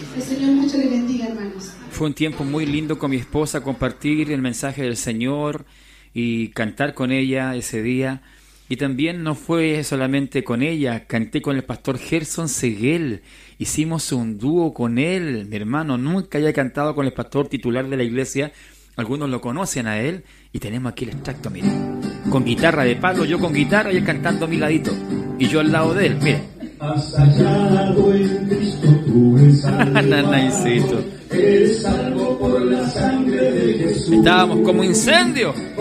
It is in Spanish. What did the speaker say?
El Señor mucho le bendiga, hermanos. Fue un tiempo muy lindo con mi esposa, compartir el mensaje del Señor y cantar con ella ese día. Y también no fue solamente con ella, canté con el pastor Gerson Seguel. Hicimos un dúo con él, mi hermano. Nunca había cantado con el pastor titular de la iglesia. Algunos lo conocen a él. Y tenemos aquí el extracto, miren. Con guitarra de palo, yo con guitarra y él cantando a mi ladito. Y yo al lado de él, miren. Has hallado en Cristo tú eres salvo. Nanaicito. Eres salvo por la sangre de Jesús. Estábamos como incendio.